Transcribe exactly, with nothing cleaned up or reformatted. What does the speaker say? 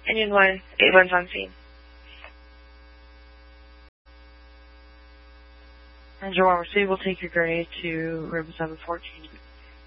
Engine one, eight one's on scene. Engine one, receive, will take your grenade to room seven fourteen.